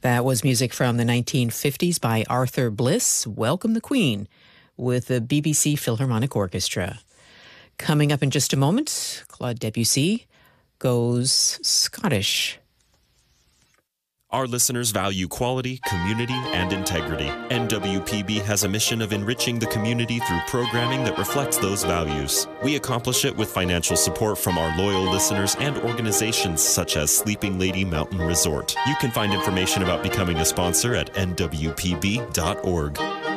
That was music from the 1950s by Arthur Bliss, Welcome the Queen, with the BBC Philharmonic Orchestra. Coming up in just a moment, Claude Debussy goes Scottish. Our listeners value quality, community, and integrity. NWPB has a mission of enriching the community through programming that reflects those values. We accomplish it with financial support from our loyal listeners and organizations such as Sleeping Lady Mountain Resort. You can find information about becoming a sponsor at nwpb.org.